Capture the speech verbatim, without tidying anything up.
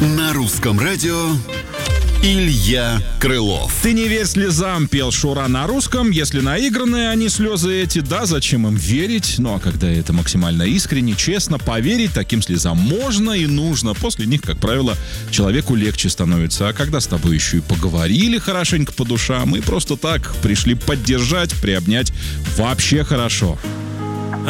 На русском радио Илья Крылов. «Ты не верь слезам», пел Шура на русском. Если наигранные они слезы эти, да, зачем им верить? Ну, а когда это максимально искренне, честно, поверить таким слезам можно и нужно. После них, как правило, человеку легче становится. А когда с тобой еще и поговорили хорошенько по душам, и просто так пришли поддержать, приобнять, вообще хорошо.